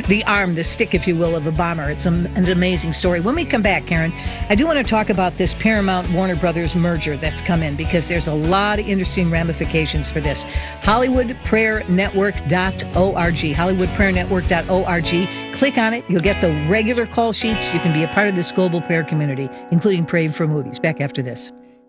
the arm, the stick, if you will, of a bomber. It's an amazing story. When we come back, Karen, I do want to talk about this Paramount-Warner Brothers merger that's come in, because there's a lot of interesting ramifications for this. HollywoodPrayerNetwork.org, HollywoodPrayerNetwork.org. Click on it. You'll get the regular call sheets. You can be a part of this global prayer community, including praying for movies. Back after this.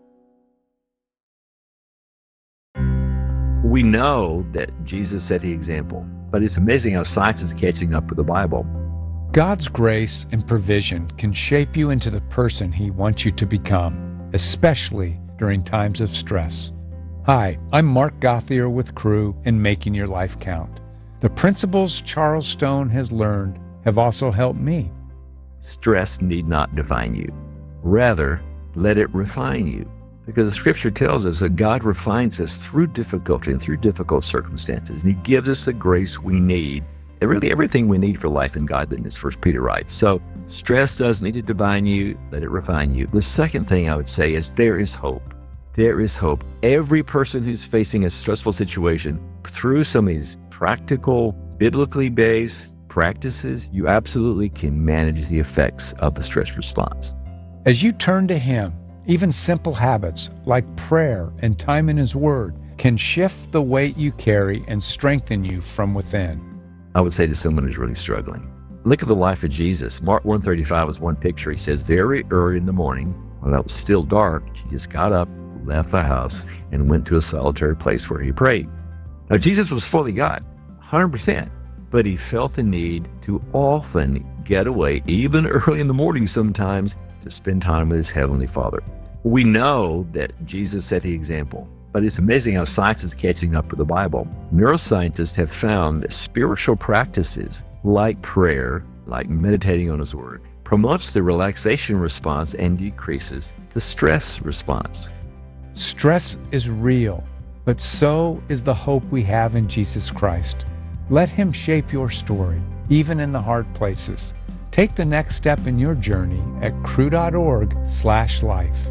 We know that Jesus set the example, but it's amazing how science is catching up with the Bible. God's grace and provision can shape you into the person He wants you to become, especially during times of stress. Hi, I'm Mark Gauthier with Cru in Making Your Life Count. The principles Charles Stone has learned have also helped me. Stress need not define you. Rather, let it refine you. Because the scripture tells us that God refines us through difficulty and through difficult circumstances. And He gives us the grace we need, and really everything we need for life and godliness, 1 Peter writes. So stress does need to define you, let it refine you. The second thing I would say is there is hope. There is hope. Every person who's facing a stressful situation, through some of these practical, biblically based practices, you absolutely can manage the effects of the stress response. As you turn to Him, even simple habits like prayer and time in His Word can shift the weight you carry and strengthen you from within. I would say to someone who's really struggling, look at the life of Jesus. Mark 1:35 is one picture. He says, very early in the morning, while it was still dark, Jesus got up, left the house, and went to a solitary place where He prayed. Now, Jesus was fully God, 100%, but He felt the need to often get away, even early in the morning sometimes, to spend time with His Heavenly Father. We know that Jesus set the example, but it's amazing how science is catching up with the Bible. Neuroscientists have found that spiritual practices like prayer, like meditating on His Word, promotes the relaxation response and decreases the stress response. Stress is real, but so is the hope we have in Jesus Christ. Let Him shape your story, even in the hard places. Take the next step in your journey at cru.org/life.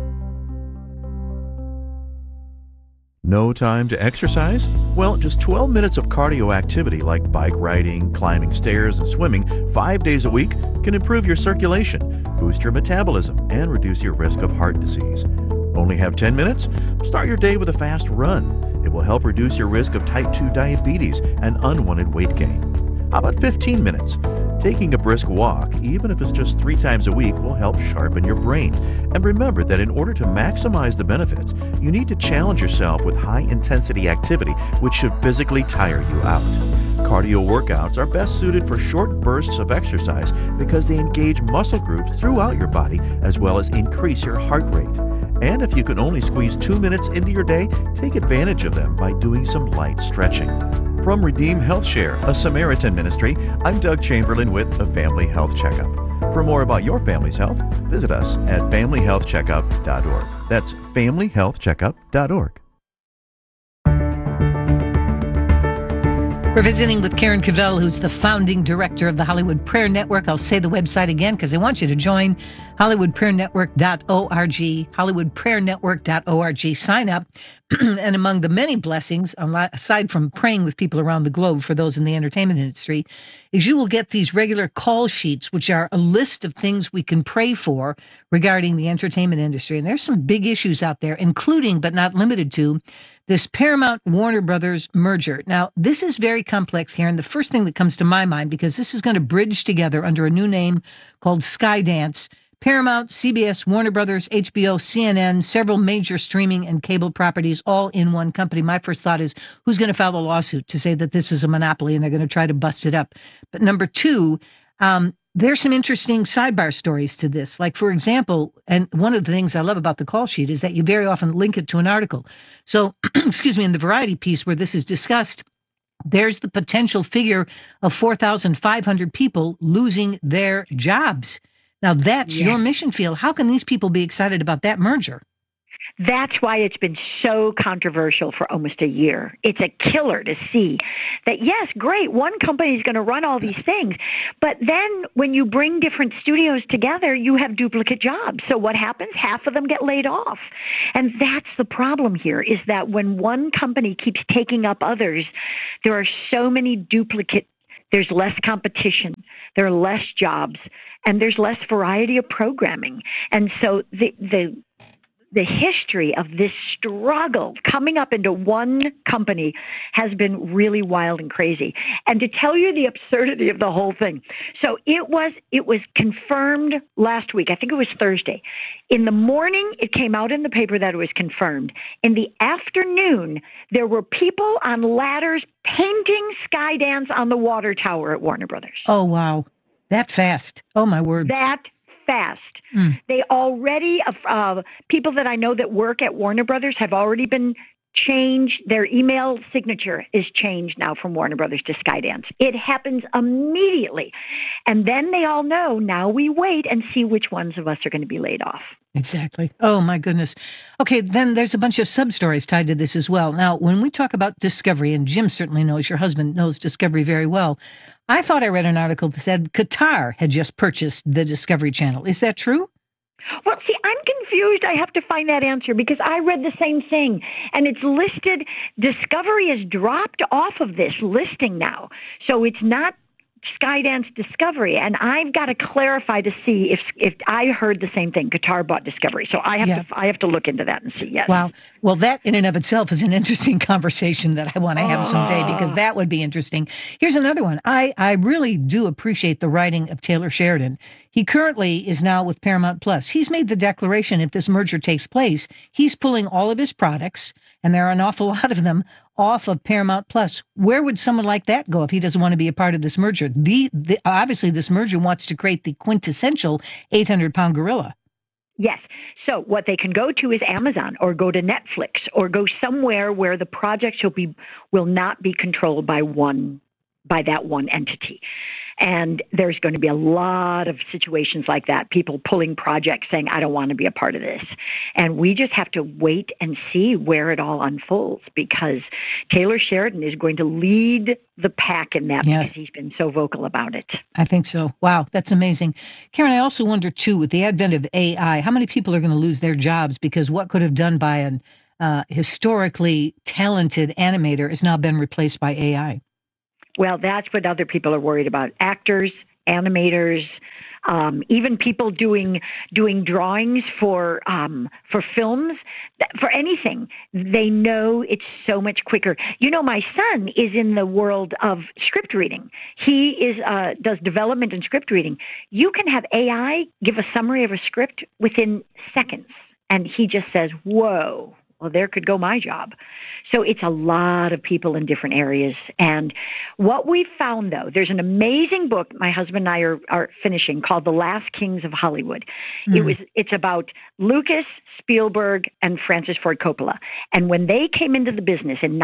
No time to exercise? Well, just 12 minutes of cardio activity like bike riding, climbing stairs, and swimming 5 days a week can improve your circulation, boost your metabolism, and reduce your risk of heart disease. Only have 10 minutes? Start your day with a fast run. It will help reduce your risk of type 2 diabetes and unwanted weight gain. How about 15 minutes? Taking a brisk walk, even if it's just 3 times a week, will help sharpen your brain. And remember that in order to maximize the benefits, you need to challenge yourself with high-intensity activity, which should physically tire you out. Cardio workouts are best suited for short bursts of exercise because they engage muscle groups throughout your body as well as increase your heart rate. And if you can only squeeze 2 minutes into your day, take advantage of them by doing some light stretching. From Redeem Health Share, a Samaritan ministry, I'm Doug Chamberlain with a Family Health Checkup. For more about your family's health, visit us at familyhealthcheckup.org. That's familyhealthcheckup.org. We're visiting with Karen Cavell, who's the founding director of the Hollywood Prayer Network. I'll say the website again because I want you to join HollywoodPrayerNetwork.org, HollywoodPrayerNetwork.org. Sign up. And among the many blessings, aside from praying with people around the globe for those in the entertainment industry, is you will get these regular call sheets, which are a list of things we can pray for regarding the entertainment industry. And there's some big issues out there, including, but not limited to, this Paramount-Warner Brothers merger. Now, this is very complex here, and the first thing that comes to my mind, because this is going to bridge together under a new name called Skydance, Paramount, CBS, Warner Brothers, HBO, CNN, several major streaming and cable properties all in one company. My first thought is, who's going to file a lawsuit to say that this is a monopoly and they're going to try to bust it up? But number two, there's some interesting sidebar stories to this. Like, for example, and one of the things I love about the call sheet is that you very often link it to an article. So, excuse me, in the Variety piece where this is discussed, there's the potential figure of 4,500 people losing their jobs. Now, that's your mission field. How can these people be excited about that merger? That's why it's been so controversial for almost a year. It's a killer to see that, yes, great, one company is going to run all these things. But then when you bring different studios together, you have duplicate jobs. So what happens? Half of them get laid off. And that's the problem here, is that when one company keeps taking up others, there are so many duplicate There's less competition. There are less jobs, and there's less variety of programming. And so the history of this struggle coming up into one company has been really wild and crazy. And to tell you the absurdity of the whole thing, so it was confirmed last week. I think it was Thursday. In the morning, it came out in the paper that it was confirmed. In the afternoon, there were people on ladders painting Skydance on the water tower at Warner Brothers. Oh, wow. That fast. Oh, my word. That fast. They already, people that I know that work at Warner Brothers have already been changed. Their email signature is changed now from Warner Brothers to Skydance. It happens immediately. And then they all know, now we wait and see which ones of us are going to be laid off. Exactly. Oh, my goodness. Okay, then there's a bunch of sub-stories tied to this as well. Now, when we talk about Discovery, and Jim certainly knows, your husband knows Discovery very well, I thought I read an article that said Qatar had just purchased the Discovery Channel. Is that true? Well, see, I'm confused. I have to find that answer because I read the same thing. And it's listed, Discovery is dropped off of this listing now. So it's not Skydance Discovery, and I've got to clarify to see if I heard the same thing. Qatar bought Discovery, so I have to look into that and see. Yes. Wow. Well, that in and of itself is an interesting conversation that I want to have someday, because that would be interesting. Here's another one. I really do appreciate the writing of Taylor Sheridan. He currently is now with Paramount Plus. He's made the declaration, if this merger takes place, he's pulling all of his products, and there are an awful lot of them, off of Paramount Plus. Where would someone like that go if he doesn't want to be a part of this merger? Obviously, this merger wants to create the quintessential 800-pound gorilla. Yes. So what they can go to is Amazon, or go to Netflix, or go somewhere where the projects will not be controlled by that one entity. And there's going to be a lot of situations like that, people pulling projects saying, I don't want to be a part of this. And we just have to wait and see where it all unfolds, because Taylor Sheridan is going to lead the pack in that, because he's been so vocal about it. I think so. Wow, that's amazing. Karen, I also wonder, too, with the advent of AI, how many people are going to lose their jobs because what could have done by an historically talented animator has now been replaced by AI? Well, that's what other people are worried about. Actors, animators, even people doing drawings for films, for anything. They know it's so much quicker. You know, my son is in the world of script reading. He does development and script reading. You can have AI give a summary of a script within seconds, and he just says, whoa. Well, there could go my job. So it's a lot of people in different areas. And what we found, though, there's an amazing book my husband and I are finishing called The Last Kings of Hollywood. It's about Lucas, Spielberg, and Francis Ford Coppola. And when they came into the business in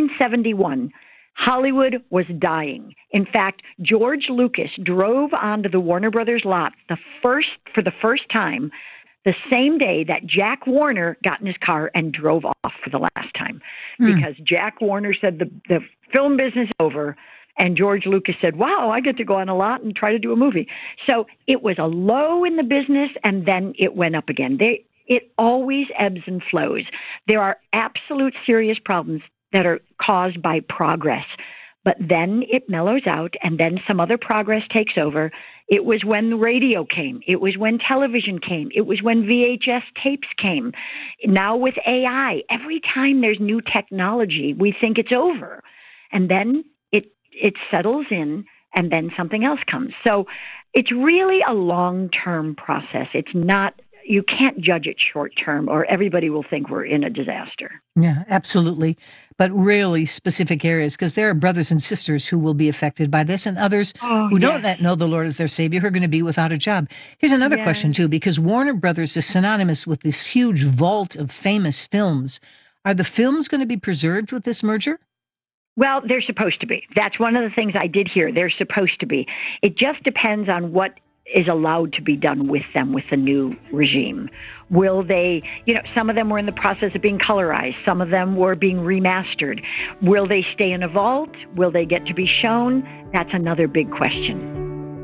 1971, Hollywood was dying. In fact, George Lucas drove onto the Warner Brothers lot for the first time the same day that Jack Warner got in his car and drove off for the last time, because Jack Warner said the film business is over, and George Lucas said, wow, I get to go on a lot and try to do a movie. So it was a low in the business, and then it went up again. It always ebbs and flows. There are absolute serious problems that are caused by progress, but then it mellows out, and then some other progress takes over. It was when the radio came. It was when television came. It was when VHS tapes came. Now with AI, every time there's new technology, we think it's over. And then it settles in, and then something else comes. So it's really a long-term process. It's not, you can't judge it short-term, or everybody will think we're in a disaster. Yeah, absolutely. But really specific areas, because there are brothers and sisters who will be affected by this, and others who don't know the Lord as their Savior, who are going to be without a job. Here's another question, too, because Warner Brothers is synonymous with this huge vault of famous films. Are the films going to be preserved with this merger? Well, they're supposed to be. That's one of the things I did hear. They're supposed to be. It just depends on what is allowed to be done with them with the new regime. Will they, some of them were in the process of being colorized. Some of them were being remastered. Will they stay in a vault? Will they get to be shown? That's another big question.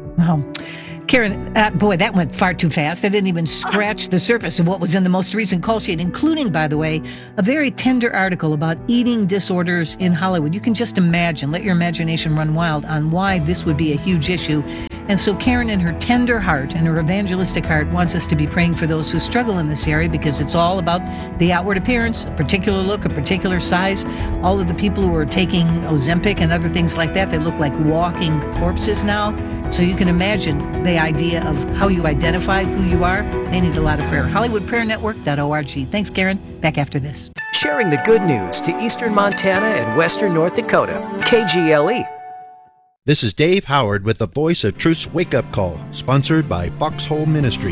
Wow. Karen, boy, that went far too fast. I didn't even scratch the surface of what was in the most recent call sheet, including, by the way, a very tender article about eating disorders in Hollywood. You can just imagine, let your imagination run wild on why this would be a huge issue. And so Karen, in her tender heart and her evangelistic heart, wants us to be praying for those who struggle in this area, because it's all about the outward appearance, a particular look, a particular size. All of the people who are taking Ozempic and other things like that, they look like walking corpses now. So you can imagine the idea of how you identify who you are. They need a lot of prayer. HollywoodPrayerNetwork.org. Thanks, Karen. Back after this. Sharing the good news to eastern Montana and western North Dakota. KGLE. This is Dave Howard with the Voice of Truth's Wake Up Call, sponsored by Foxhole Ministry.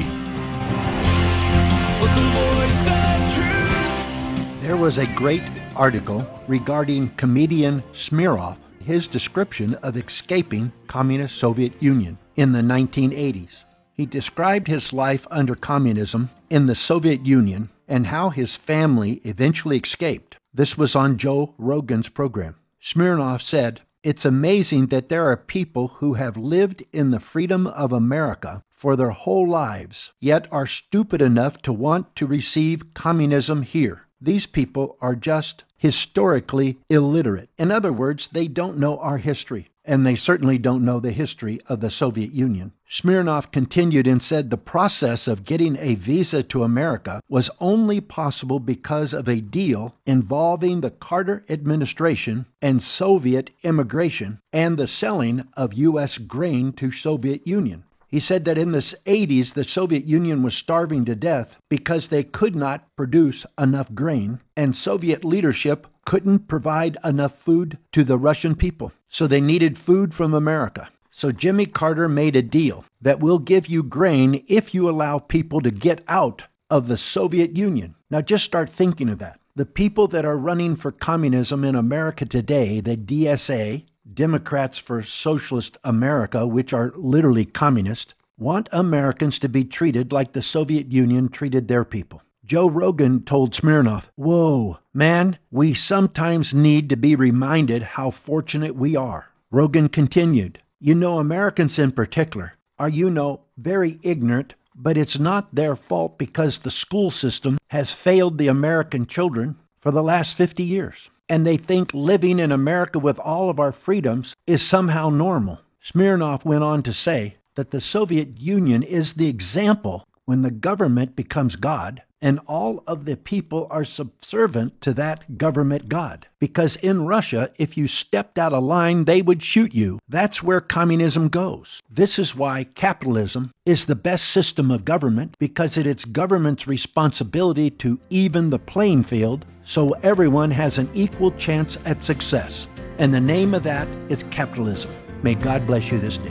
There was a great article regarding comedian Smirnoff, his description of escaping communist Soviet Union in the 1980s. He described his life under communism in the Soviet Union and how his family eventually escaped. This was on Joe Rogan's program. Smirnoff said, "It's amazing that there are people who have lived in the freedom of America for their whole lives, yet are stupid enough to want to receive communism here. These people are just historically illiterate. In other words, they don't know our history, and they certainly don't know the history of the Soviet Union." Smirnoff continued and said the process of getting a visa to America was only possible because of a deal involving the Carter administration and Soviet immigration and the selling of U.S. grain to Soviet Union. He said that in the 80s, the Soviet Union was starving to death because they could not produce enough grain, and Soviet leadership couldn't provide enough food to the Russian people. So they needed food from America. So Jimmy Carter made a deal that will give you grain if you allow people to get out of the Soviet Union. Now just start thinking of that. The people that are running for communism in America today, the DSA, Democrats for Socialist America, which are literally communist, want Americans to be treated like the Soviet Union treated their people. Joe Rogan told Smirnoff, "Whoa, man, we sometimes need to be reminded how fortunate we are." Rogan continued, "You know, Americans in particular are, very ignorant, but it's not their fault because the school system has failed the American children for the last 50 years. And they think living in America with all of our freedoms is somehow normal." Smirnoff went on to say that the Soviet Union is the example when the government becomes God and all of the people are subservient to that government God. Because in Russia, if you stepped out of line, they would shoot you. That's where communism goes. This is why capitalism is the best system of government, because it is government's responsibility to even the playing field so everyone has an equal chance at success. And the name of that is capitalism. May God bless you this day.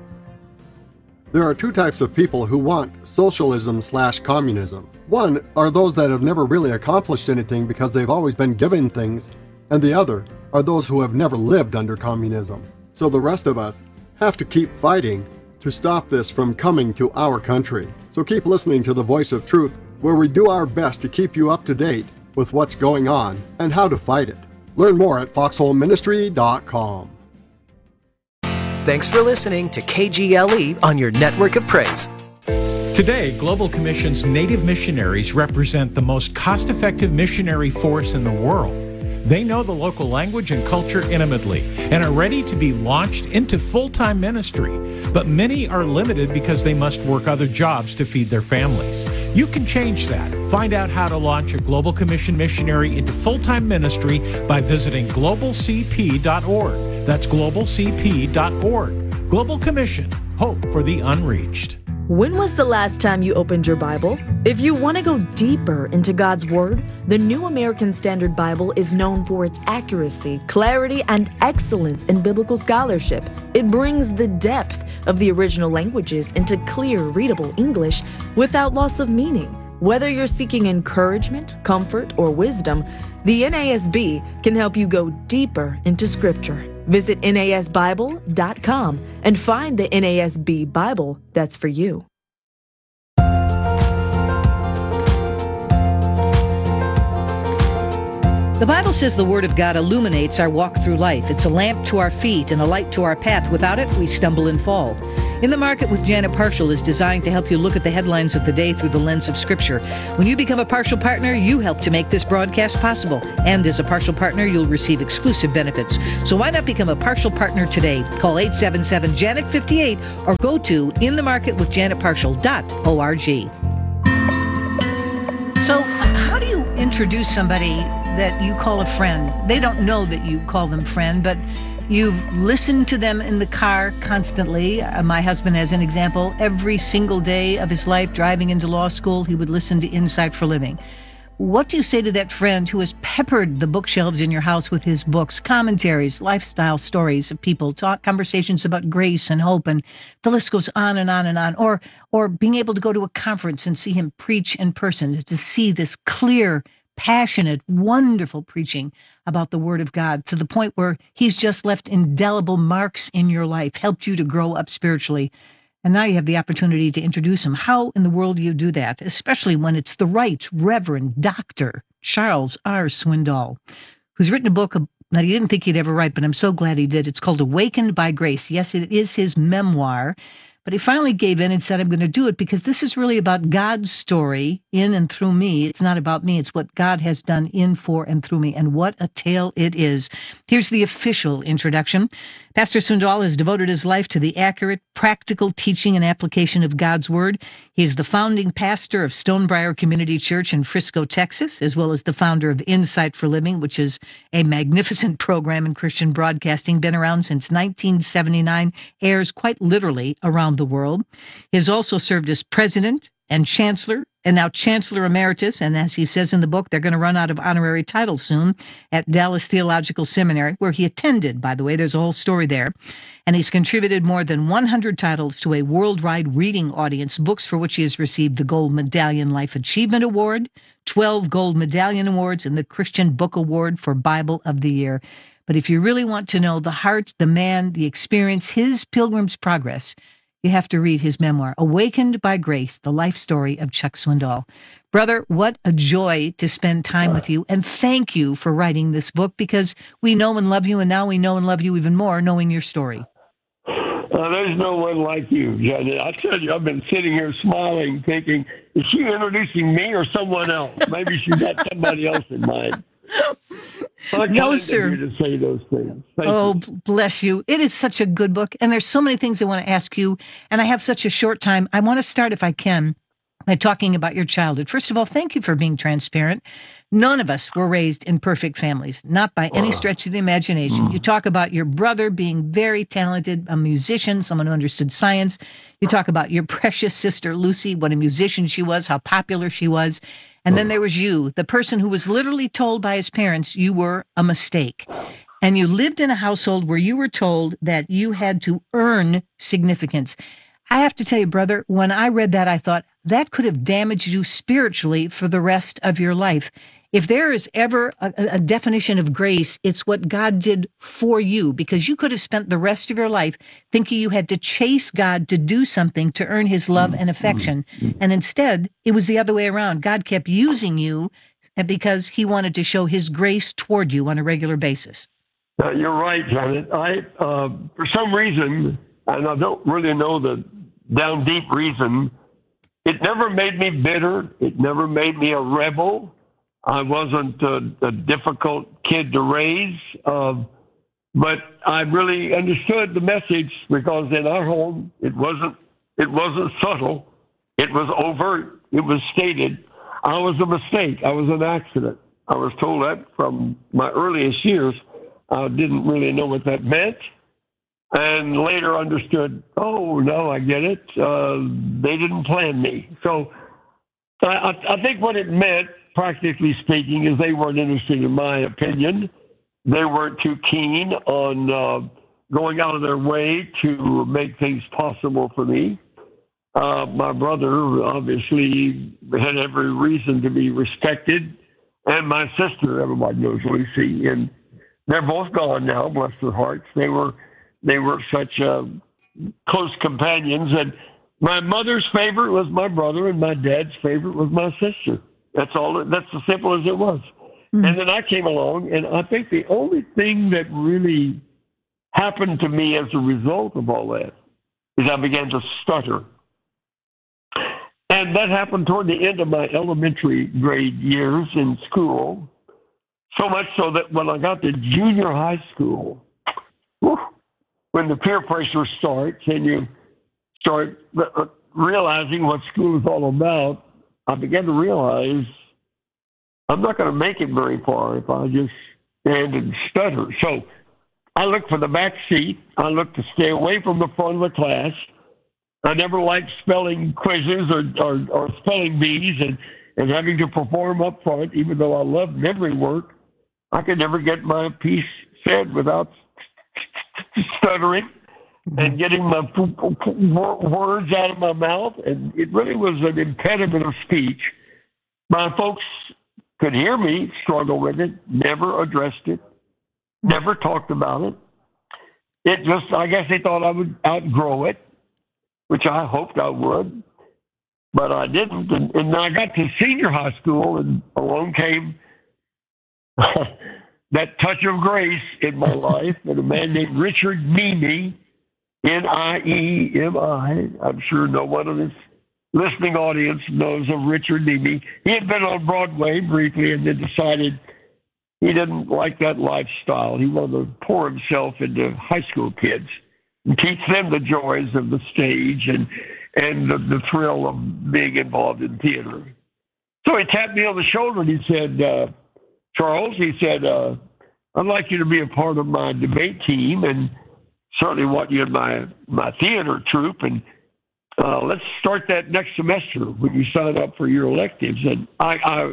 There are two types of people who want socialism/communism. One are those that have never really accomplished anything because they've always been given things, and the other are those who have never lived under communism. So the rest of us have to keep fighting to stop this from coming to our country. So keep listening to the Voice of Truth, where we do our best to keep you up to date with what's going on and how to fight it. Learn more at foxholeministry.com. Thanks for listening to KGLE on your network of praise. Today, Global Commission's Native missionaries represent the most cost-effective missionary force in the world. They know the local language and culture intimately and are ready to be launched into full-time ministry. But many are limited because they must work other jobs to feed their families. You can change that. Find out how to launch a Global Commission missionary into full-time ministry by visiting globalcp.org. That's globalcp.org. Global Commission, hope for the unreached. When was the last time you opened your Bible? If you want to go deeper into God's Word, the New American Standard Bible is known for its accuracy, clarity, and excellence in biblical scholarship. It brings the depth of the original languages into clear, readable English without loss of meaning. Whether you're seeking encouragement, comfort, or wisdom, the NASB can help you go deeper into Scripture. Visit NASBible.com and find the NASB Bible that's for you. The Bible says the Word of God illuminates our walk through life. It's a lamp to our feet and a light to our path. Without it, we stumble and fall. In the Market with Janet Partial is designed to help you look at the headlines of the day through the lens of Scripture. When you become a partial partner, you help to make this broadcast possible. And as a partial partner, you'll receive exclusive benefits. So why not become a partial partner today? Call 877-JANET-58 or go to inthemarketwithjanetpartial.org. So how do you introduce somebody that you call a friend? They don't know that you call them friend, but you've listened to them in the car constantly. My husband, as an example, every single day of his life driving into law school, he would listen to Insight for Living. What do you say to that friend who has peppered the bookshelves in your house with his books, commentaries, lifestyle stories of people, conversations about grace and hope, and the list goes on and on and on, or being able to go to a conference and see him preach in person, to see this clear, passionate, wonderful preaching about the Word of God to the point where he's just left indelible marks in your life, helped you to grow up spiritually. And now you have the opportunity to introduce him. How in the world do you do that, especially when it's the Right Reverend Dr. Charles R. Swindoll, who's written a book that he didn't think he'd ever write, but I'm so glad he did. It's called Awakened by Grace. Yes, it is his memoir, but he finally gave in and said, I'm going to do it because this is really about God's story in and through me. It's not about me. It's what God has done in, for, and through me. And what a tale it is. Here's the official introduction. Pastor Swindoll has devoted his life to the accurate, practical teaching and application of God's Word. He is the founding pastor of Stonebriar Community Church in Frisco, Texas, as well as the founder of Insight for Living, which is a magnificent program in Christian broadcasting, been around since 1979, airs quite literally around the world. He has also served as president and chancellor, and now Chancellor Emeritus, and as he says in the book, they're going to run out of honorary titles soon, at Dallas Theological Seminary, where he attended, by the way. There's a whole story there. And he's contributed more than 100 titles to a worldwide reading audience, books for which he has received the Gold Medallion Life Achievement Award, 12 Gold Medallion Awards, and the Christian Book Award for Bible of the Year. But if you really want to know the heart, the man, the experience, his pilgrim's progress, you have to read his memoir, Awakened by Grace, the life story of Chuck Swindoll. Brother, what a joy to spend time with you, and thank you for writing this book, because we know and love you, and now we know and love you even more knowing your story. There's no one like you, Janet. I tell you, I've been sitting here smiling, thinking, is she introducing me or someone else? Maybe she's got somebody else in mind. No, sir. To say those things. Thank you. Bless you. It is such a good book, and there's so many things I want to ask you, and I have such a short time. I want to start, if I can, by talking about your childhood. First of all, thank you for being transparent. None of us were raised in perfect families, not by any stretch of the imagination. You talk about your brother being very talented, a musician, someone who understood science. You talk about your precious sister, Lucy, what a musician she was, how popular she was. And then there was you, the person who was literally told by his parents you were a mistake. And you lived in a household where you were told that you had to earn significance. I have to tell you, brother, when I read that, I thought that could have damaged you spiritually for the rest of your life. If there is ever a definition of grace, it's what God did for you, because you could have spent the rest of your life thinking you had to chase God to do something to earn his love and affection. And instead, it was the other way around. God kept using you because he wanted to show his grace toward you on a regular basis. You're right, Janet. For some reason, and I don't really know the down deep reason, it never made me bitter. It never made me a rebel. I wasn't a difficult kid to raise, but I really understood the message, because in our home it wasn't subtle. It was overt. It was stated. I was a mistake. I was an accident. I was told that from my earliest years. I didn't really know what that meant, and later understood, oh, no, I get it. They didn't plan me. So I think what it meant, practically speaking, is they weren't interested in my opinion. They weren't too keen on going out of their way to make things possible for me. My brother obviously had every reason to be respected, and my sister, everybody knows Lucy, and they're both gone now, bless their hearts. They were such close companions, and my mother's favorite was my brother, and my dad's favorite was my sister. That's all. That's as simple as it was. Mm-hmm. And then I came along, and I think the only thing that really happened to me as a result of all that is I began to stutter. And that happened toward the end of my elementary grade years in school, so much so that when I got to junior high school, when the peer pressure starts and you start realizing what school is all about, I began to realize I'm not going to make it very far if I just stand and stutter. So I looked for the back seat. I looked to stay away from the front of the class. I never liked spelling quizzes or spelling bees and having to perform up front, even though I loved memory work. I could never get my piece said without stuttering and getting my words out of my mouth. And it really was an impediment of speech. My folks could hear me struggle with it, never addressed it, never talked about it. It just, I guess they thought I would outgrow it, which I hoped I would, but I didn't. And then I got to senior high school, and along came that touch of grace in my life, and a man named Richard Niemi, Niemi. I'm sure no one in this listening audience knows of Richard Niemi. He had been on Broadway briefly and then decided he didn't like that lifestyle. He wanted to pour himself into high school kids and teach them the joys of the stage and the thrill of being involved in theater. So he tapped me on the shoulder and he said, Charles, he said, I'd like you to be a part of my debate team and certainly want you in my theater troupe. And let's start that next semester when you sign up for your electives. And I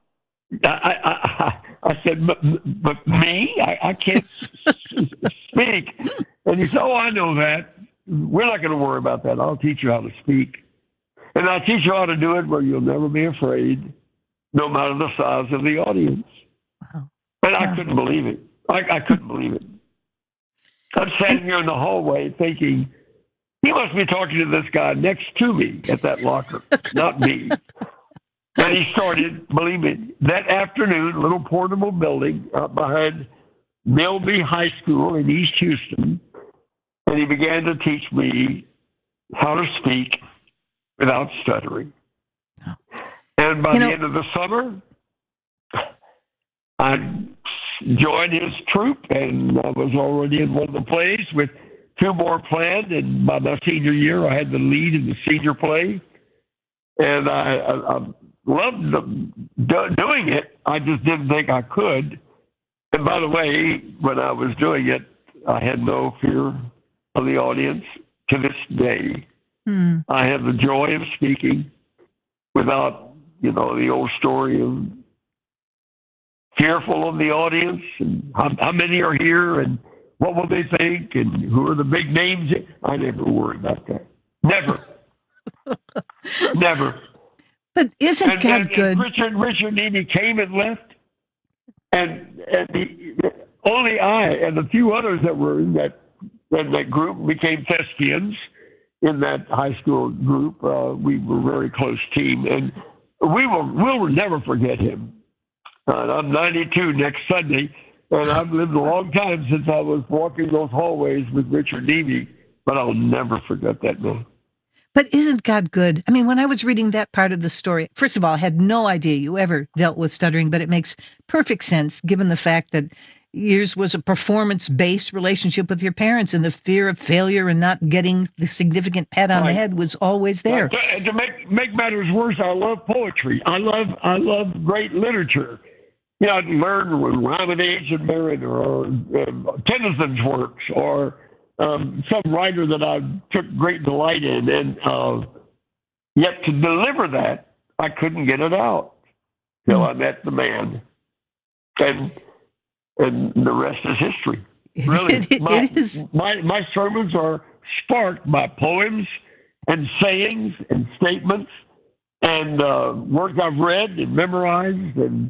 said, but me? I can't speak. And he said, oh, I know that. We're not going to worry about that. I'll teach you how to speak. And I'll teach you how to do it where you'll never be afraid, no matter the size of the audience. Wow. And I couldn't believe it. I couldn't believe it. I'm standing here in the hallway thinking, he must be talking to this guy next to me at that locker, not me. And he started, believe me, that afternoon, a little portable building up behind Milby High School in East Houston, and he began to teach me how to speak without stuttering. And by the end of the summer, I joined his troupe, and I was already in one of the plays with two more planned. And by my senior year, I had the lead in the senior play, and I loved doing it. I just didn't think I could. And by the way, when I was doing it, I had no fear of the audience to this day. I have the joy of speaking without, the old story of fearful of the audience and how many are here and what will they think and who are the big names. I never worry about that. Never. Never. But isn't God good? Richard Niemi came and left, and only I and a few others that were in that group became thespians in that high school group. We were a very close team, and we'll never forget him. I'm 92 next Sunday, and I've lived a long time since I was walking those hallways with Richard Niemi, but I'll never forget that man. But isn't God good? I mean, when I was reading that part of the story, first of all, I had no idea you ever dealt with stuttering, but it makes perfect sense given the fact that yours was a performance-based relationship with your parents, and the fear of failure and not getting the significant pat on the head was always there. To make matters worse, I love poetry. I love great literature. I'd learn with Ramadage and Merritt or Tennyson's works or some writer that I took great delight in, and yet to deliver that, I couldn't get it out till I met the man, and the rest is history. Really, my sermons are sparked by poems and sayings and statements and words I've read and memorized, and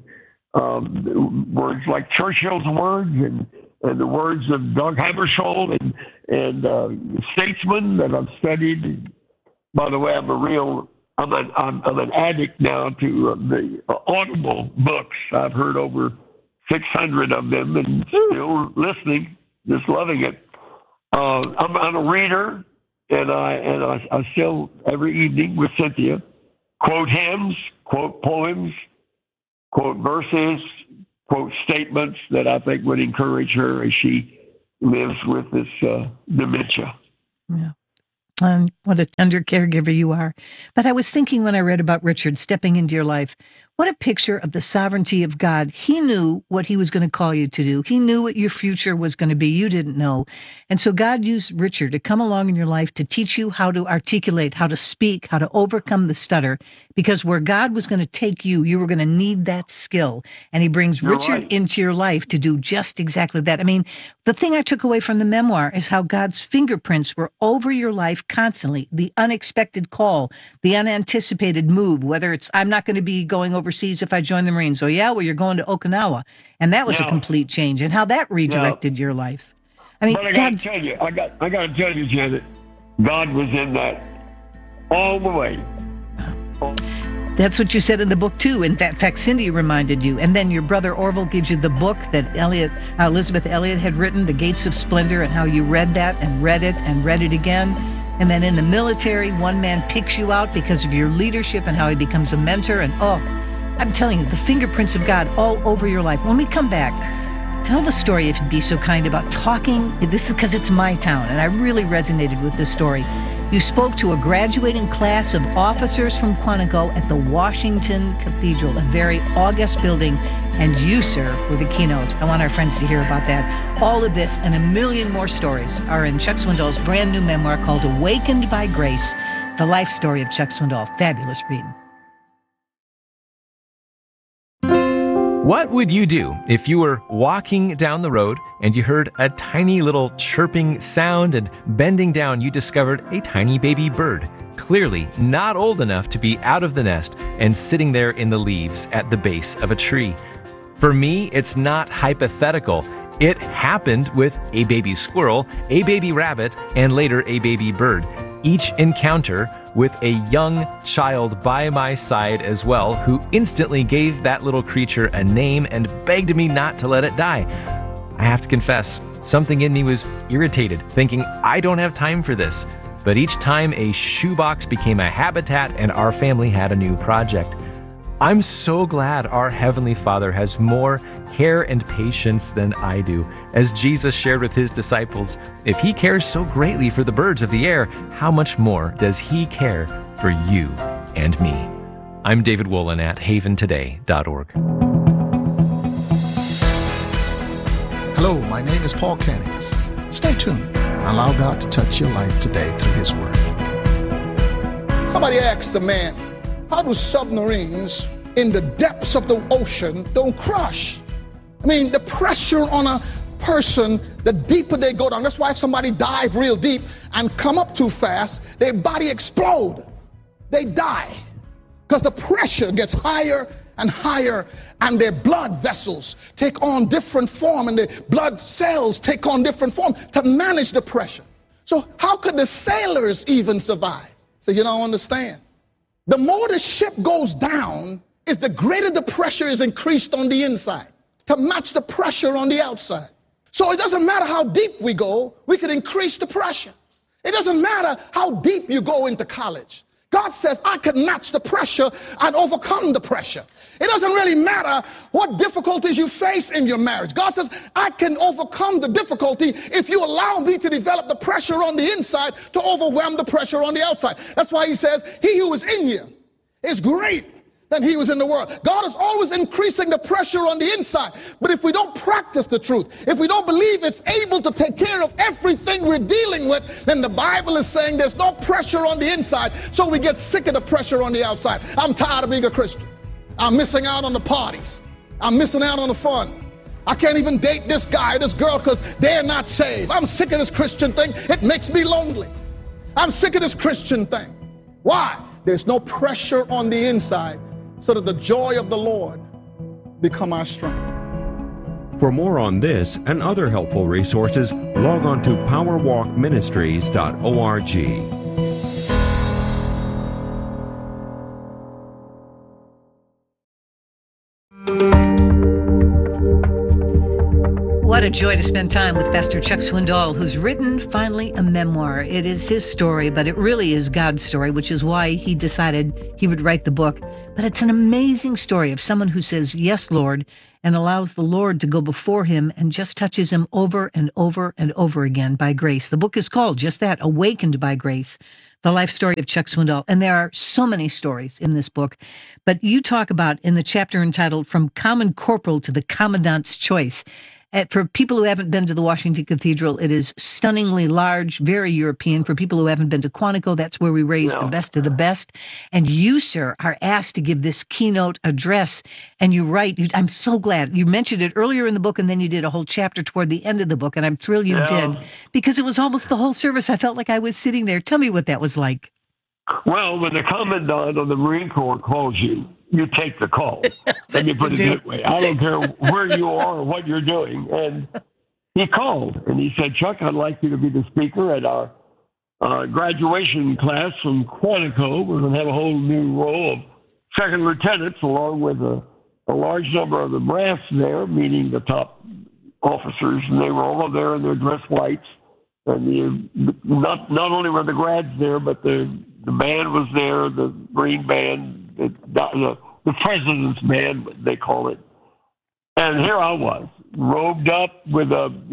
words like Churchill's words and the words of Doug Hammarskjöld and statesmen that I've studied. By the way, I'm an addict now to the Audible books. I've heard over 600 of them and still listening, just loving it. I'm a reader. and I still every evening with Cynthia quote hymns, quote poems, quote verses, quote statements that I think would encourage her as she lives with this dementia. Yeah. And what a tender caregiver you are. But I was thinking when I read about Richard stepping into your life, what a picture of the sovereignty of God. He knew what he was going to call you to do. He knew what your future was going to be. You didn't know. And so God used Richard to come along in your life to teach you how to articulate, how to speak, how to overcome the stutter. Because where God was going to take you, you were going to need that skill. And he brings Richard into your life to do just exactly that. I mean, the thing I took away from the memoir is how God's fingerprints were over your life constantly. The unexpected call, the unanticipated move, whether it's, I'm not going to be going overseas if I join the Marines. Oh, yeah, well, you're going to Okinawa. And that was a complete change. And how that redirected your life. I mean, but I got to tell you, Janet, God was in that all the way. That's what you said in the book, too. In fact, Cindy reminded you. And then your brother Orville gives you the book that Elizabeth Elliot had written, The Gates of Splendor, and how you read that and read it and read it again. And then in the military, one man picks you out because of your leadership and how he becomes a mentor. And I'm telling you, the fingerprints of God all over your life. When we come back, tell the story, if you'd be so kind, about talking. This is because it's my town, and I really resonated with this story. You spoke to a graduating class of officers from Quantico at the Washington Cathedral, a very august building, and you, sir, were the keynote. I want our friends to hear about that. All of this and a million more stories are in Chuck Swindoll's brand new memoir called Awakened by Grace, the life story of Chuck Swindoll. Fabulous reading. What would you do if you were walking down the road and you heard a tiny little chirping sound, and bending down you discovered a tiny baby bird, clearly not old enough to be out of the nest and sitting there in the leaves at the base of a tree? For me, it's not hypothetical. It happened with a baby squirrel, a baby rabbit, and later a baby bird. Each encounter with a young child by my side as well, who instantly gave that little creature a name and begged me not to let it die. I have to confess, something in me was irritated, thinking I don't have time for this. But each time a shoebox became a habitat and our family had a new project. I'm so glad our Heavenly Father has more care and patience than I do. As Jesus shared with his disciples, if he cares so greatly for the birds of the air, how much more does he care for you and me? I'm David Wolin at haventoday.org. Hello, my name is Paul Cannings. Stay tuned and allow God to touch your life today through his word. Somebody asked the man, how do submarines in the depths of the ocean don't crush? I mean, the pressure on a person, the deeper they go down, that's why if somebody dive real deep and come up too fast, their body explode. They die because the pressure gets higher and higher, and their blood vessels take on different form, and the blood cells take on different form to manage the pressure. So how could the sailors even survive? So you don't understand. The more the ship goes down, is the greater the pressure is increased on the inside to match the pressure on the outside. So it doesn't matter how deep we go, we can increase the pressure. It doesn't matter how deep you go into college. God says, I can match the pressure and overcome the pressure. It doesn't really matter what difficulties you face in your marriage. God says, I can overcome the difficulty if you allow me to develop the pressure on the inside to overwhelm the pressure on the outside. That's why he says, he who is in you is great than he was in the world. God is always increasing the pressure on the inside. But if we don't practice the truth, if we don't believe it's able to take care of everything we're dealing with, then the Bible is saying there's no pressure on the inside, so we get sick of the pressure on the outside. I'm tired of being a Christian. I'm missing out on the parties. I'm missing out on the fun. I can't even date this guy, this girl, because they're not saved. I'm sick of this Christian thing. It makes me lonely. I'm sick of this Christian thing. Why? There's no pressure on the inside, so that the joy of the Lord become our strength. For more on this and other helpful resources, log on to powerwalkministries.org. What a joy to spend time with Pastor Chuck Swindoll, who's written finally a memoir. It is his story, but it really is God's story, which is why he decided he would write the book. But it's an amazing story of someone who says, yes, Lord, and allows the Lord to go before him and just touches him over and over and over again by grace. The book is called just that, Awakened by Grace, the life story of Chuck Swindoll. And there are so many stories in this book, but you talk about in the chapter entitled From Common Corporal to the Commandant's Choice. For people who haven't been to the Washington Cathedral, it is stunningly large, very European. For people who haven't been to Quantico, that's where we raise the best of the best. And you, sir, are asked to give this keynote address. And you write, I'm so glad. You mentioned it earlier in the book, and then you did a whole chapter toward the end of the book. And I'm thrilled you did, because it was almost the whole service. I felt like I was sitting there. Tell me what that was like. Well, when the Commandant of the Marine Corps calls you, you take the call. Let me put it that way. I don't care where you are or what you're doing. And he called and he said, Chuck, I'd like you to be the speaker at our graduation class from Quantico. We're going to have a whole new row of second lieutenants along with a large number of the brass there, meaning the top officers. And they were all there in their dress whites. And not only were the grads there, but the band was there, the Marine band, the president's band, they call it. And here I was, robed up with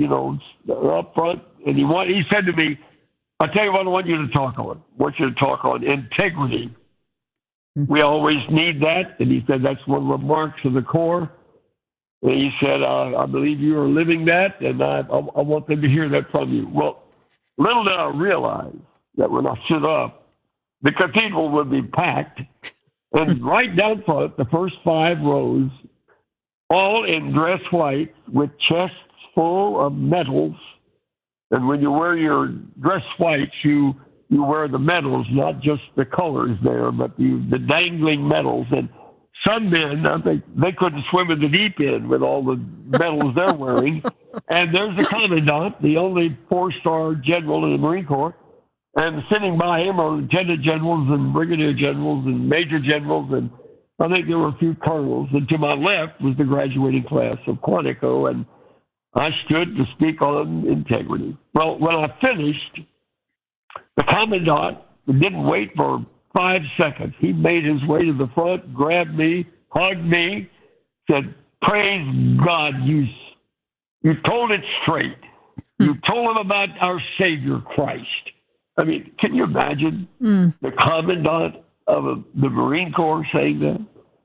up front. And he said to me, I'll tell you what I want you to talk on. I want you to talk on integrity. We always need that. And he said, that's one of the marks of the Corps. And he said, I believe you are living that, and I want them to hear that from you. Well, little did I realize that when I stood up, the cathedral would be packed, and right down front, the first 5 rows, all in dress white with chests full of medals. And when you wear your dress whites, you wear the medals, not just the colors there, but the dangling medals. And some men, I think, they couldn't swim in the deep end with all the medals they're wearing. And there's the Commandant, the only 4-star general in the Marine Corps. And sitting by him are lieutenant generals and brigadier generals and major generals, and I think there were a few colonels. And to my left was the graduating class of Quantico, and I stood to speak on integrity. Well, when I finished, the Commandant didn't wait for 5 seconds. He made his way to the front, grabbed me, hugged me, said, praise God, you told it straight. You told him about our Savior Christ. I mean, can you imagine the Commandant of the Marine Corps saying that?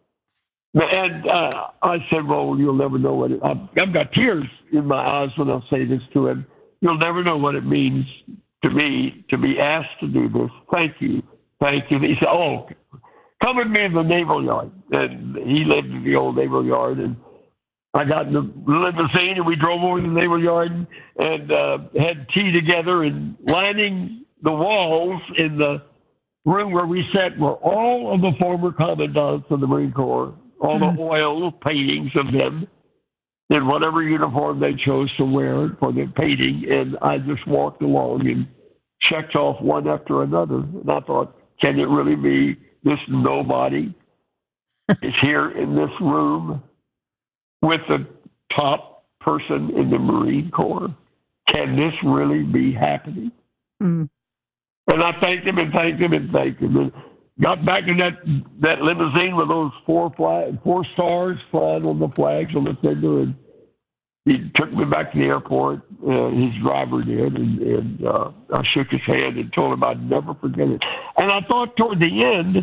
And I said, well, you'll never know what I've got tears in my eyes when I say this to him. You'll never know what it means to me to be asked to do this. Thank you. Thank you. He said, oh, come with me in the Naval Yard. And he lived in the old Naval Yard. And I got in the limousine and we drove over to the Naval Yard and had tea together, and lining the walls in the room where we sat were all of the former commandants of the Marine Corps, all the oil paintings of them in whatever uniform they chose to wear for their painting. And I just walked along and checked off one after another. And I thought, can it really be this nobody is here in this room with the top person in the Marine Corps? Can this really be happening? And I thanked him and thanked him and thanked him. And got back in that limousine with those 4 stars flying on the flags on the fender, and he took me back to the airport. His driver did, and I shook his hand and told him I'd never forget it. And I thought toward the end,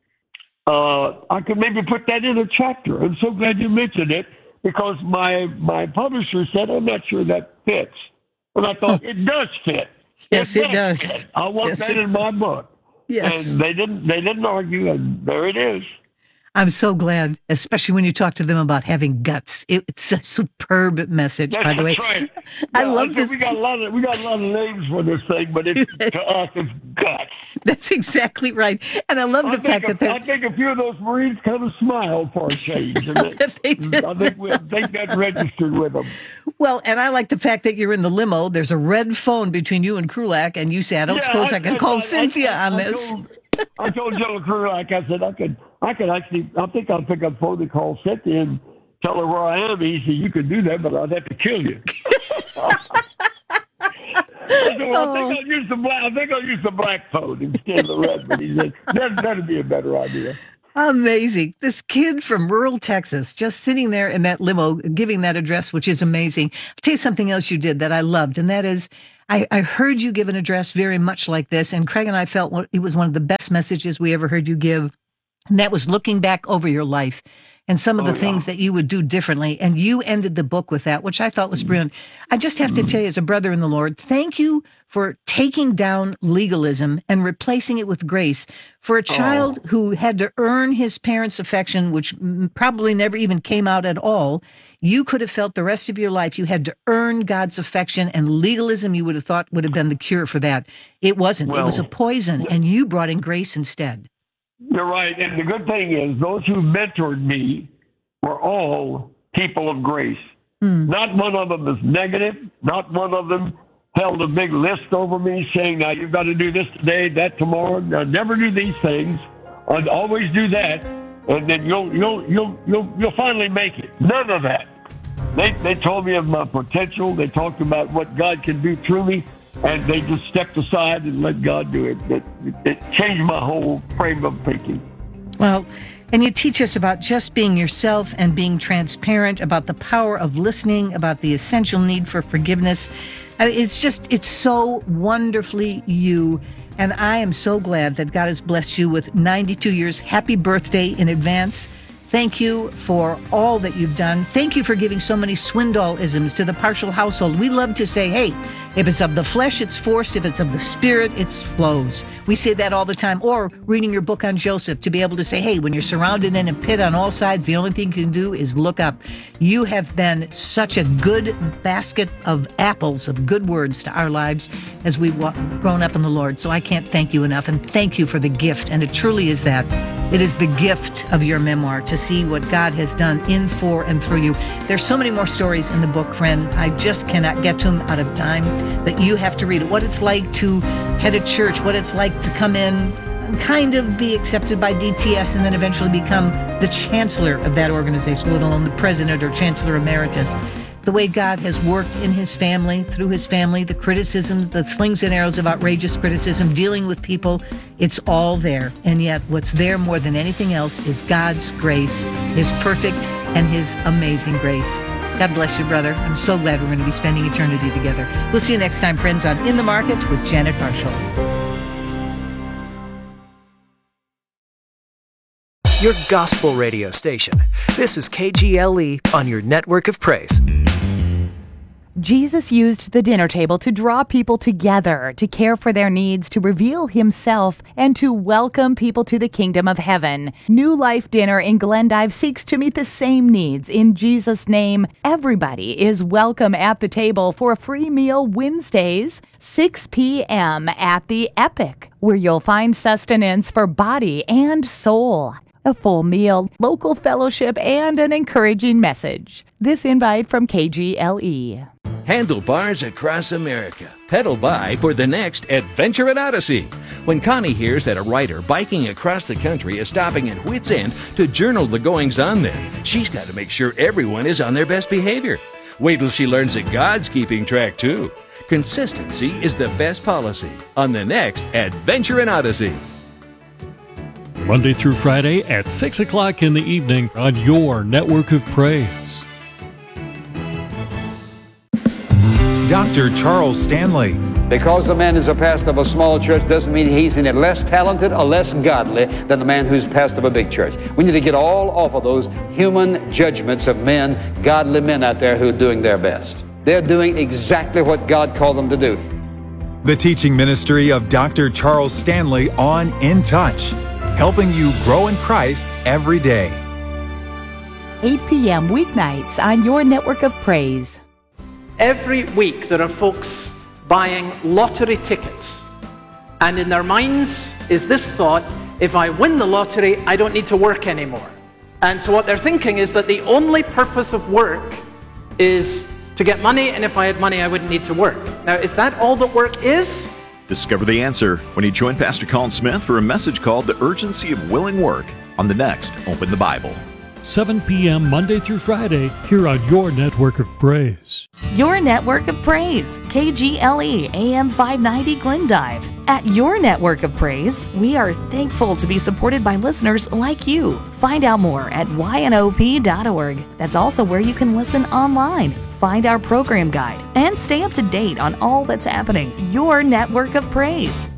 I could maybe put that in a chapter. I'm so glad you mentioned it, because my publisher said, I'm not sure that fits. And I thought, it does fit. Yes, it does. Fit. I want that in my book. Yes. And they didn't argue, and there it is. I'm so glad, especially when you talk to them about having guts. It's a superb message, by the way. That's right. I love this. We got a lot of names for this thing, but to us, it's guts. That's exactly right. And I love the fact that I think a few of those Marines kind of smiled for a change. And they did. I think that registered with them. Well, and I like the fact that you're in the limo. There's a red phone between you and Krulak, and you say, I don't suppose I can call Cynthia on this. I told General Krulak, I said, I think I'll pick up phone and call Cynthia and tell her where I am. He said, you could do that, but I'd have to kill you. I said, well, I think I'll use the black phone instead of the red one. He said, that'd be a better idea. Amazing. This kid from rural Texas just sitting there in that limo giving that address, which is amazing. I'll tell you something else you did that I loved, and that is I heard you give an address very much like this, and Craig and I felt it was one of the best messages we ever heard you give, and that was looking back over your life and some of the things that you would do differently. And you ended the book with that, which I thought was brilliant. I just have to tell you, as a brother in the Lord, thank you for taking down legalism and replacing it with grace. For a child who had to earn his parents' affection, which probably never even came out at all, you could have felt the rest of your life you had to earn God's affection, and legalism you would have thought would have been the cure for that. It wasn't. It was a poison, and you brought in grace instead. You're right. And the good thing is those who mentored me were all people of grace. Not one of them is negative. Not one of them held a big list over me saying, now you've got to do this today, that tomorrow. Now, never do these things. I'd always do that. And then you'll finally make it. None of that. They told me of my potential. They talked about what God can do through me. And they just stepped aside and let God do it. It changed my whole frame of thinking. Well, and you teach us about just being yourself and being transparent, about the power of listening, about the essential need for forgiveness. It's so wonderfully you. And I am so glad that God has blessed you with 92 years. Happy birthday in advance. Thank you for all that you've done. Thank you for giving so many Swindoll-isms to the partial household. We love to say, hey, if it's of the flesh, it's forced. If it's of the spirit, it flows. We say that all the time. Or reading your book on Joseph, to be able to say, hey, when you're surrounded in a pit on all sides, the only thing you can do is look up. You have been such a good basket of apples, of good words to our lives as we've grown up in the Lord. So I can't thank you enough. And thank you for the gift. And it truly is that. It is the gift of your memoir to see what God has done in, for, and through you. There's so many more stories in the book, friend. I just cannot get to them out of time, but you have to read it. What it's like to head a church, what it's like to come in and kind of be accepted by DTS and then eventually become the chancellor of that organization, let alone the president or chancellor emeritus. The way God has worked in his family, through his family, the criticisms, the slings and arrows of outrageous criticism, dealing with people, it's all there. And yet what's there more than anything else is God's grace, his perfect and his amazing grace. God bless you, brother. I'm so glad we're going to be spending eternity together. We'll see you next time, friends, on In the Market with Janet Marshall. Your gospel radio station. This is KGLE on your network of praise. Jesus used the dinner table to draw people together, to care for their needs, to reveal himself, and to welcome people to the kingdom of heaven. New Life Dinner in Glendive seeks to meet the same needs. In Jesus' name, everybody is welcome at the table for a free meal Wednesdays, 6 p.m. at the Epic, where you'll find sustenance for body and soul. A full meal, local fellowship, and an encouraging message. This invite from KGLE. Handlebars across America. Pedal by for the next Adventure at Odyssey. When Connie hears that a writer biking across the country is stopping at Whit's End to journal the goings-on there, she's got to make sure everyone is on their best behavior. Wait till she learns that God's keeping track too. Consistency is the best policy on the next Adventure at Odyssey. Monday through Friday at 6 o'clock in the evening on your network of praise. Dr. Charles Stanley. Because the man is a pastor of a small church doesn't mean he's any less talented or less godly than the man who's pastor of a big church. We need to get all off of those human judgments of men, godly men out there who are doing their best. They're doing exactly what God called them to do. The teaching ministry of Dr. Charles Stanley on In Touch, helping you grow in Christ every day. 8 p.m. weeknights on your network of praise. Every week there are folks buying lottery tickets, and in their minds is this thought: if I win the lottery, I don't need to work anymore. And so what they're thinking is that the only purpose of work is to get money, and if I had money I wouldn't need to work. Now, is that all that work is? Discover the answer when you join Pastor Colin Smith for a message called The Urgency of Willing Work on the next Open the Bible. 7 p.m. Monday through Friday here on your network of praise. Your network of praise, KGLE AM 590 Glendive. At your network of praise, we are thankful to be supported by listeners like you. Find out more at ynop.org. That's also where you can listen online, find our program guide, and stay up to date on all that's happening. Your network of praise.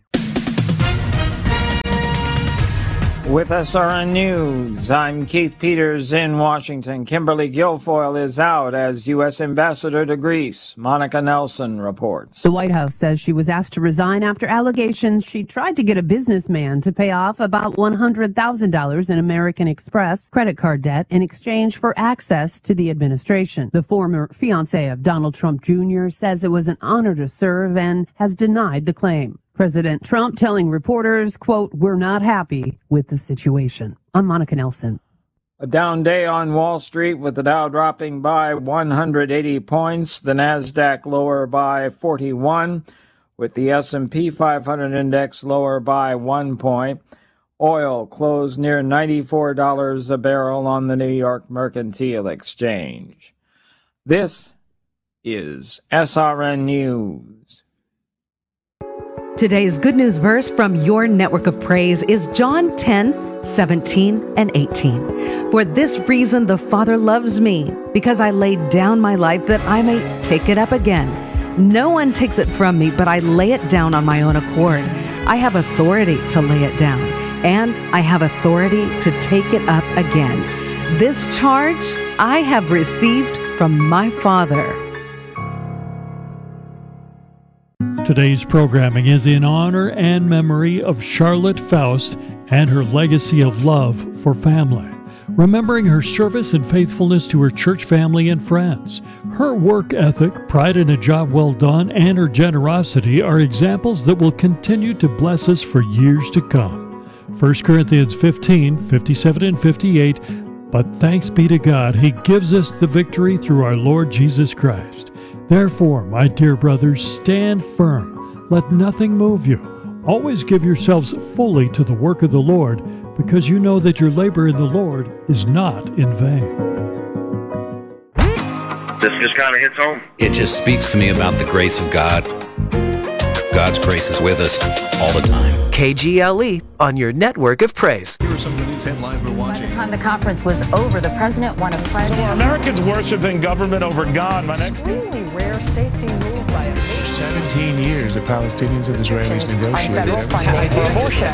With SRN News, I'm Keith Peters in Washington. Kimberly Guilfoyle is out as U.S. Ambassador to Greece. Monica Nelson reports. The White House says she was asked to resign after allegations she tried to get a businessman to pay off about $100,000 in American Express credit card debt in exchange for access to the administration. The former fiance of Donald Trump Jr. says it was an honor to serve and has denied the claim. President Trump telling reporters, quote, "We're not happy with the situation." I'm Monica Nelson. A down day on Wall Street with the Dow dropping by 180 points, the Nasdaq lower by 41, with the S&P 500 index lower by 1 point. Oil closed near $94 a barrel on the New York Mercantile Exchange. This is SRN News. Today's good news verse from your network of praise is John 10:17 and 18. For this reason the Father loves me, because I laid down my life that I may take it up again. No one takes it from me, but I lay it down on my own accord. I have authority to lay it down, and I have authority to take it up again. This charge I have received from my Father. Today's programming is in honor and memory of Charlotte Faust and her legacy of love for family, remembering her service and faithfulness to her church family and friends. Her work ethic, pride in a job well done, and her generosity are examples that will continue to bless us for years to come. 1 Corinthians 15:57 and 58, but thanks be to God, He gives us the victory through our Lord Jesus Christ. Therefore, my dear brothers, stand firm. Let nothing move you. Always give yourselves fully to the work of the Lord, because you know that your labor in the Lord is not in vain. This just kind of hits home. It just speaks to me about the grace of God. God's grace is with us all the time. KGLE on your network of praise. Here are some of the news headlines we're watching. By the time the conference was over, the president won a prize. So are Americans worshiping government over God? My next extremely rare safety move by a nation. 17 years the Palestinians and Israelis negotiated. For abortion.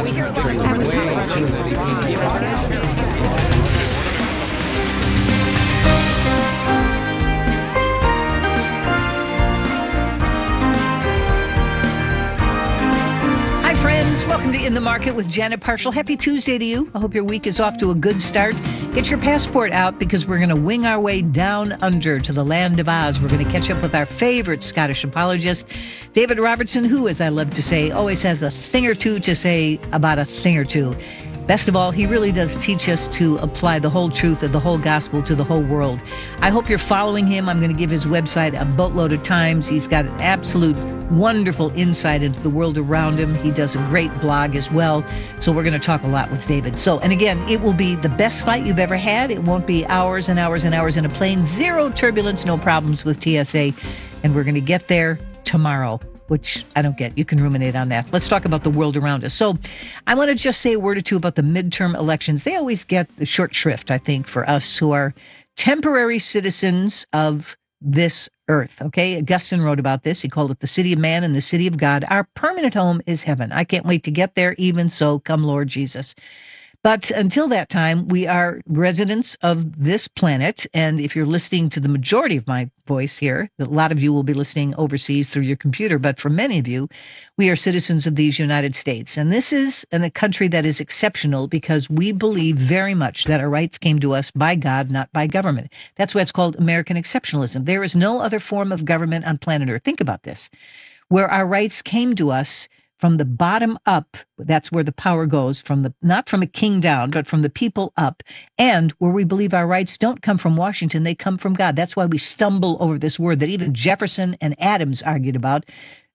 Welcome to In the Market with Janet Parshall. Happy Tuesday to you. I hope your week is off to a good start. Get your passport out because we're going to wing our way down under to the land of Oz. We're going to catch up with our favorite Scottish apologist, David Robertson, who, as I love to say, always has a thing or two to say about a thing or two. Best of all, he really does teach us to apply the whole truth of the whole gospel to the whole world. I hope you're following him. I'm going to give his website a boatload of times. He's got an absolute wonderful insight into the world around him. He does a great blog as well. So we're going to talk a lot with David. So, and again, it will be the best flight you've ever had. It won't be hours and hours and hours in a plane. Zero turbulence, no problems with TSA. And we're going to get there tomorrow, which I don't get. You can ruminate on that. Let's talk about the world around us. So I want to just say a word or two about the midterm elections. They always get the short shrift, I think, for us who are temporary citizens of this earth. Okay, Augustine wrote about this. He called it the city of man and the city of God. Our permanent home is heaven. I can't wait to get there. Even so, come Lord Jesus. But until that time, we are residents of this planet. And if you're listening to the majority of my voice here, a lot of you will be listening overseas through your computer. But for many of you, we are citizens of these United States. And this is a country that is exceptional because we believe very much that our rights came to us by God, not by government. That's why it's called American exceptionalism. There is no other form of government on planet Earth. Think about this, where our rights came to us from the bottom up. That's where the power goes, not from a king down, but from the people up. And where we believe our rights don't come from Washington, they come from God. That's why we stumble over this word that even Jefferson and Adams argued about.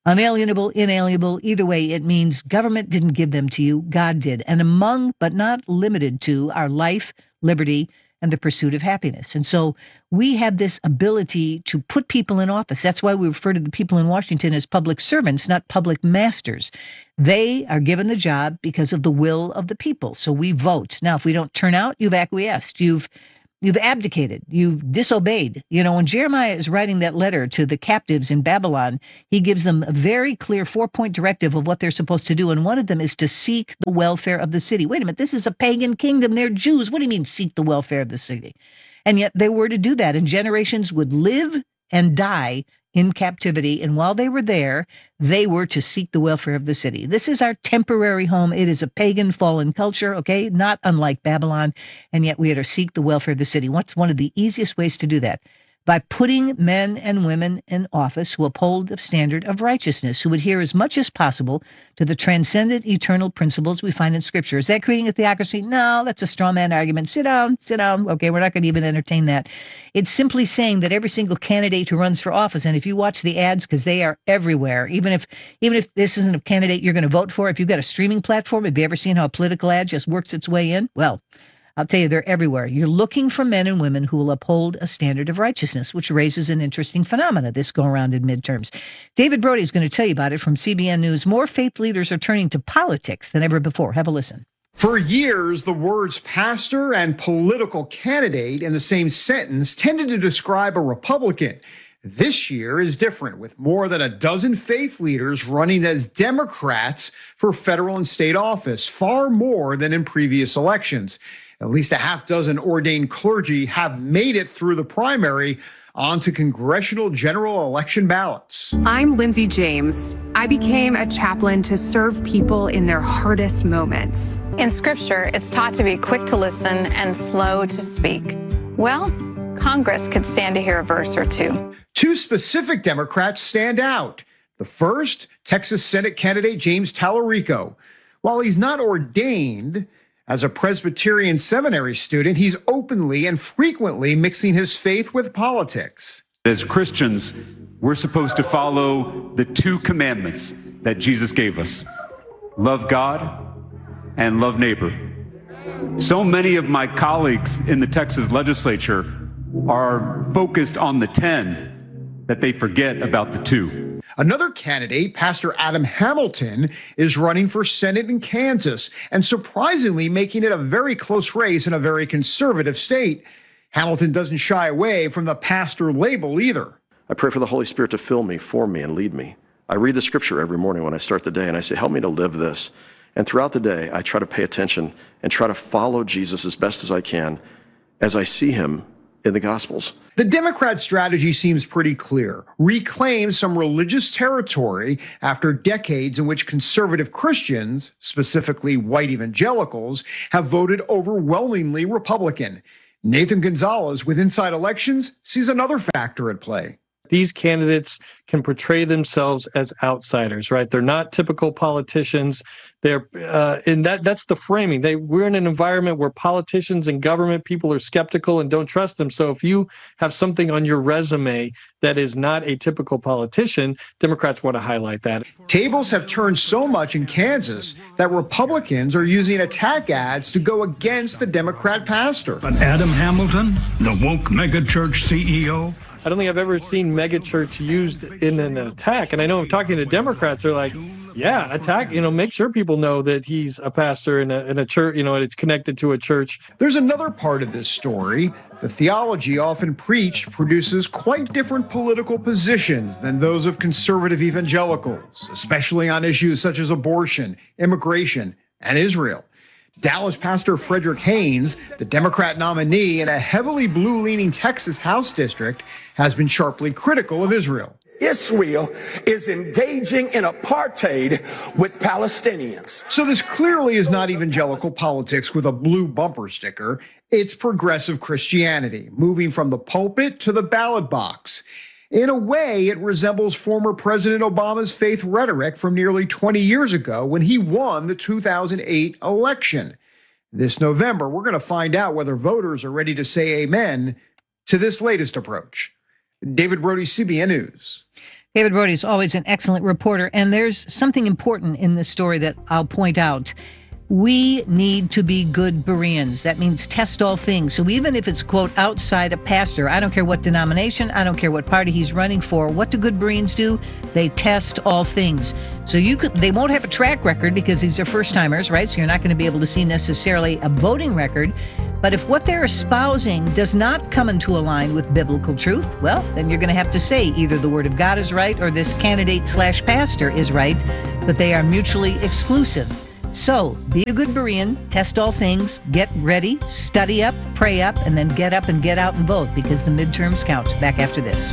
Unalienable, inalienable, either way, it means government didn't give them to you, God did. And among, but not limited to, our life, liberty, and the pursuit of happiness. And so we have this ability to put people in office. That's why we refer to the people in Washington as public servants, not public masters. They are given the job because of the will of the people. So we vote. Now, if we don't turn out, you've acquiesced. You've abdicated. You've disobeyed. You know, when Jeremiah is writing that letter to the captives in Babylon, he gives them a very clear 4-point directive of what they're supposed to do. And one of them is to seek the welfare of the city. Wait a minute, this is a pagan kingdom. They're Jews. What do you mean seek the welfare of the city? And yet they were to do that. And generations would live and die in captivity. And while they were there, they were to seek the welfare of the city. This is our temporary home. It is a pagan fallen culture, okay? Not unlike Babylon. And yet we are to seek the welfare of the city. What's one of the easiest ways to do that? By putting men and women in office who uphold the standard of righteousness, who adhere as much as possible to the transcendent eternal principles we find in Scripture. Is that creating a theocracy? No, that's a straw man argument. Sit down. Okay, we're not going to even entertain that. It's simply saying that every single candidate who runs for office, and if you watch the ads, because they are everywhere, even if this isn't a candidate you're going to vote for, if you've got a streaming platform, have you ever seen how a political ad just works its way in? Well, I'll tell you, they're everywhere. You're looking for men and women who will uphold a standard of righteousness, which raises an interesting phenomena this go around in midterms. David Brody is going to tell you about it from CBN News. More faith leaders are turning to politics than ever before. Have a listen. For years, the words pastor and political candidate in the same sentence tended to describe a Republican. This year is different, with more than a dozen faith leaders running as Democrats for federal and state office, far more than in previous elections. At least a half dozen ordained clergy have made it through the primary onto congressional general election ballots. I'm Lindsay James. I became a chaplain to serve people in their hardest moments. In Scripture, it's taught to be quick to listen and slow to speak. Well, Congress could stand to hear a verse or two. Two specific Democrats stand out. The first, Texas Senate candidate James Tallarico. While he's not ordained, as a Presbyterian seminary student, he's openly and frequently mixing his faith with politics. As Christians, we're supposed to follow the two commandments that Jesus gave us: love God and love neighbor. So many of my colleagues in the Texas legislature are focused on the 10 that they forget about the 2. Another candidate, Pastor Adam Hamilton, is running for Senate in Kansas and surprisingly making it a very close race in a very conservative state. Hamilton doesn't shy away from the pastor label either. I pray for the Holy Spirit to fill me, form me, and lead me. I read the scripture every morning when I start the day and I say, help me to live this. And throughout the day, I try to pay attention and try to follow Jesus as best as I can as I see him in the Gospels. The Democrat strategy seems pretty clear. Reclaim some religious territory after decades in which conservative Christians, specifically white evangelicals, have voted overwhelmingly Republican. Nathan Gonzalez with Inside Elections sees another factor at play. These candidates can portray themselves as outsiders, right? They're not typical politicians. They're and that's the framing. We're in an environment where politicians and government people are skeptical and don't trust them. So if you have something on your resume that is not a typical politician, Democrats want to highlight that. Tables have turned so much in Kansas that Republicans are using attack ads to go against the Democrat pastor. But Adam Hamilton, the woke megachurch CEO, I don't think I've ever seen megachurch used in an attack. And I know I'm talking to Democrats, they're like, yeah, attack, make sure people know that he's a pastor in a church, it's connected to a church. There's another part of this story. The theology often preached produces quite different political positions than those of conservative evangelicals, especially on issues such as abortion, immigration, and Israel. Dallas pastor Frederick Haynes, the Democrat nominee in a heavily blue-leaning Texas House district, has been sharply critical of Israel. Israel is engaging in apartheid with Palestinians. So this clearly is not evangelical politics with a blue bumper sticker. It's progressive Christianity, moving from the pulpit to the ballot box. In a way, it resembles former President Obama's faith rhetoric from nearly 20 years ago when he won the 2008 election. This November, we're going to find out whether voters are ready to say amen to this latest approach. David Brody, CBN News. David Brody is always an excellent reporter, and there's something important in this story that I'll point out. We need to be good Bereans. That means test all things. So even if it's, quote, outside a pastor, I don't care what denomination, I don't care what party he's running for, what do good Bereans do? They test all things. So they won't have a track record because these are first-timers, right? So you're not going to be able to see necessarily a voting record. But if what they're espousing does not come into line with biblical truth, well, then you're going to have to say either the Word of God is right or this candidate/pastor is right, but they are mutually exclusive. So, be a good Berean, test all things, get ready, study up, pray up, and then get up and get out and vote because the midterms count. Back after this.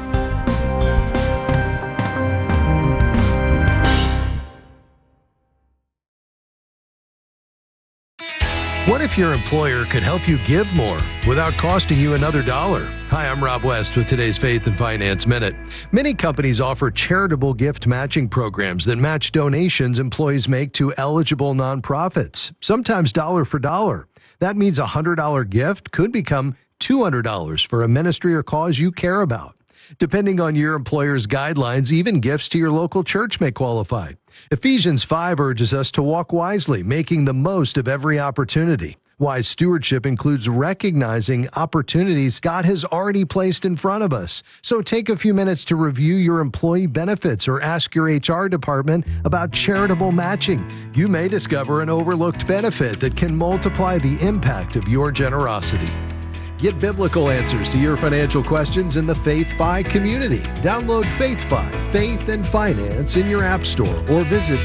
What if your employer could help you give more without costing you another dollar? Hi, I'm Rob West with today's Faith and Finance Minute. Many companies offer charitable gift matching programs that match donations employees make to eligible nonprofits, sometimes dollar for dollar. That means a $100 gift could become $200 for a ministry or cause you care about. Depending on your employer's guidelines, even gifts to your local church may qualify. Ephesians 5 urges us to walk wisely, making the most of every opportunity. Wise stewardship includes recognizing opportunities God has already placed in front of us. So take a few minutes to review your employee benefits or ask your HR department about charitable matching. You may discover an overlooked benefit that can multiply the impact of your generosity. Get biblical answers to your financial questions in the Faith Fi community. Download Faith Fi, Faith and Finance in your app store or visit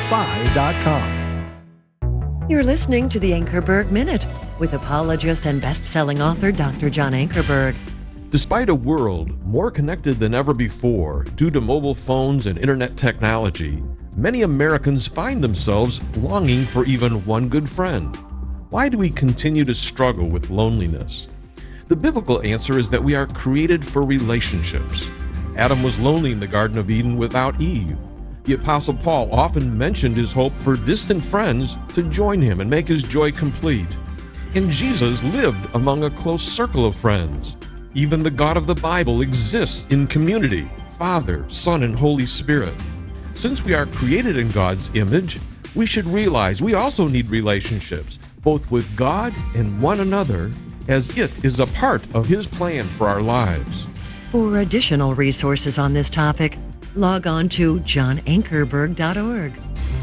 faithfi.com. You're listening to the Ankerberg Minute with apologist and best-selling author Dr. John Ankerberg. Despite a world more connected than ever before due to mobile phones and internet technology, many Americans find themselves longing for even one good friend. Why do we continue to struggle with loneliness? The biblical answer is that we are created for relationships. Adam was lonely in the Garden of Eden without Eve. The Apostle Paul often mentioned his hope for distant friends to join him and make his joy complete. And Jesus lived among a close circle of friends. Even the God of the Bible exists in community, Father, Son, and Holy Spirit. Since we are created in God's image, we should realize we also need relationships, both with God and one another, as it is a part of His plan for our lives. For additional resources on this topic, log on to johnankerberg.org.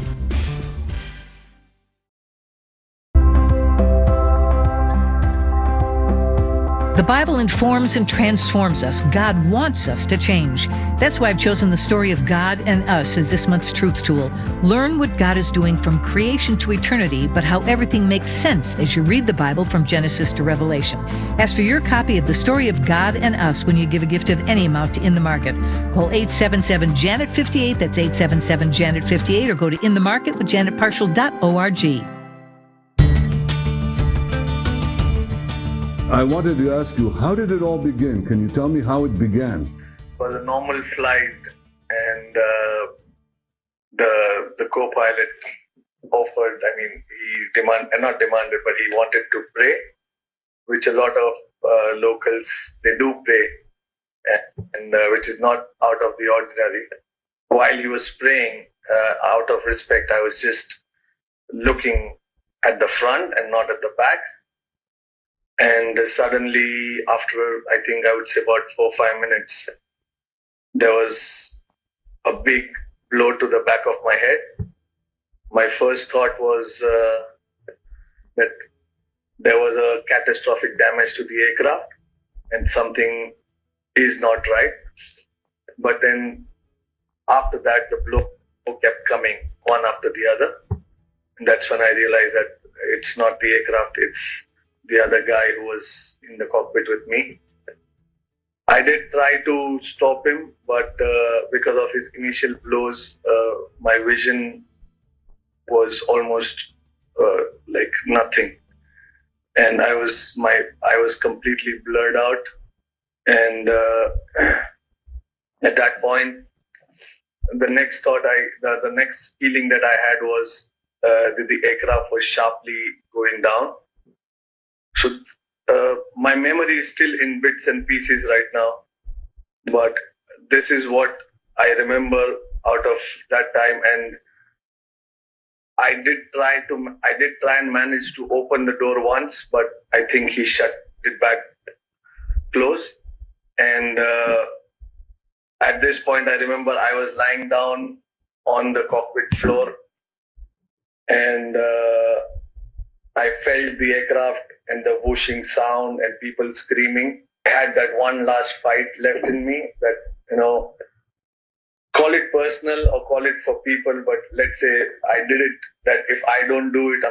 The Bible informs and transforms us. God wants us to change. That's why I've chosen the story of God and us as this month's truth tool. Learn what God is doing from creation to eternity, but how everything makes sense as you read the Bible from Genesis to Revelation. Ask for your copy of the story of God and us when you give a gift of any amount to In the Market. Call 877-JANET-58, that's 877-JANET-58, or go to inthemarketwithjanetparshall.org. I wanted to ask you, how did it all begin? Can you tell me how it began? It was a normal flight, and the co-pilot offered, he not demanded, but he wanted to pray, which a lot of locals, they do pray, and which is not out of the ordinary. While he was praying, out of respect, I was just looking at the front and not at the back. And suddenly, after, I think I would say about 4 or 5 minutes, there was a big blow to the back of my head. My first thought was that there was a catastrophic damage to the aircraft and something is not right. But then after that, the blow kept coming one after the other. And that's when I realized that it's not the aircraft, it's the other guy who was in the cockpit with me. I did try to stop him, but because of his initial blows, my vision was almost like nothing, and I was completely blurred out. And at that point, the next feeling that I had was that the aircraft was sharply going down. So my memory is still in bits and pieces right now, but this is what I remember out of that time, and I did try and manage to open the door once, but I think he shut it back close. And at this point, I remember I was lying down on the cockpit floor, and I felt the aircraft and the whooshing sound and people screaming. I had that one last fight left in me that, call it personal or call it for people, but let's say I did it, that if I don't do it,